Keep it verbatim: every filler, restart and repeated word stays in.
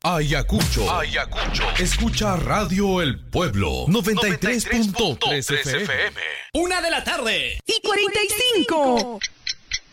Ayacucho. Ayacucho. Escucha Radio El Pueblo. noventa y tres punto tres F M. Una de la tarde. Y cuarenta y cinco.